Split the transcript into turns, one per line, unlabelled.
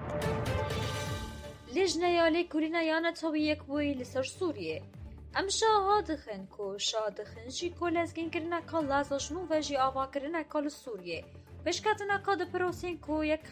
لجنة لكورينا يانا طويك بوي لسر سوريا ام شاهدخن كو شادخن جي كولازگين كرنا كالازش نو وجي آوا كرنا كال سوريا بشكاتنا قاد پروسين كو يك